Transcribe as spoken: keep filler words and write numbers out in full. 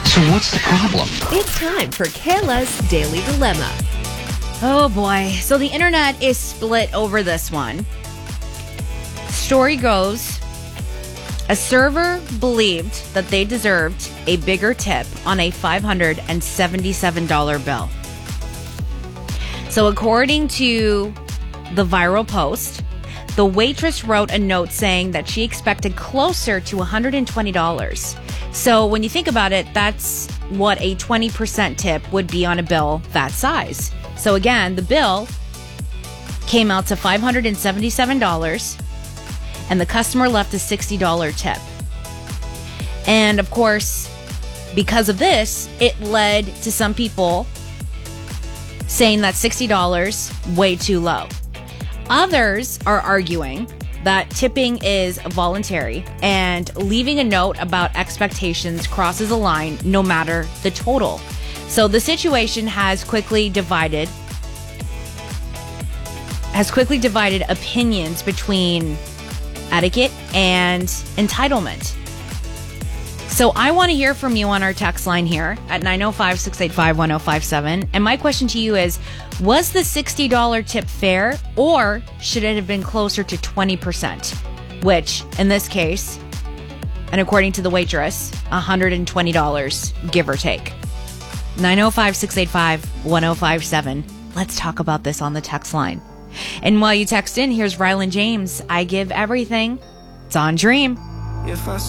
So what's the problem? It's time for Kayla's Daily Dilemma. Oh boy. So the internet is split over this one. Story goes, a server believed that they deserved a bigger tip on a five hundred seventy-seven dollars bill. So according to the viral post, the waitress wrote a note saying that she expected closer to one hundred twenty dollars. So when you think about it, that's what a twenty percent tip would be on a bill that size. So again, the bill came out to five hundred seventy-seven dollars and the customer left a sixty dollars tip. And of course, because of this, it led to some people saying that sixty dollars way too low. Others are arguing that tipping is voluntary and leaving a note about expectations crosses a line no matter the total. So the situation has quickly divided has quickly divided opinions between etiquette and entitlement. So I want to hear from you on our text line here at nine oh five, six eight five, one oh five seven. And my question to you is, was the sixty dollars tip fair, or should it have been closer to twenty percent? Which, in this case, and according to the waitress, one hundred twenty dollars, give or take. nine oh five, six eight five, one oh five seven. Let's talk about this on the text line. And while you text in, here's Rylan James. I give everything. It's on Dream. If I